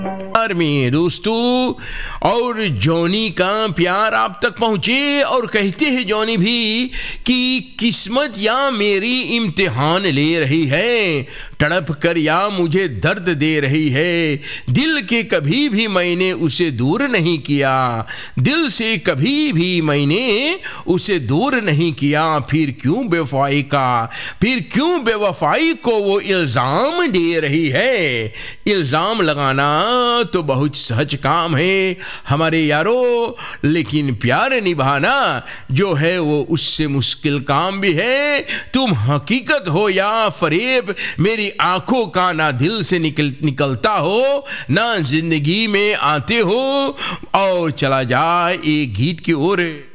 में दोस्तों, और जॉनी का प्यार आप तक पहुंचे और कहते हैं जॉनी भी कि किस्मत या मेरी इम्तिहान ले रही है, तड़प कर या मुझे दर्द दे रही है। दिल के कभी भी मैंने उसे दूर नहीं किया, दिल से कभी भी मैंने उसे दूर नहीं किया। फिर क्यों बेवफाई को वो इल्जाम दे रही है। इल्जाम लगाना तो बहुत सहज काम है हमारे यारो, लेकिन प्यार निभाना जो है वो उससे मुश्किल काम भी है। तुम हकीकत हो या फरेब, मेरी आंखों का ना दिल से निकलता हो, ना जिंदगी में आते हो। और चला जाए एक गीत की ओर।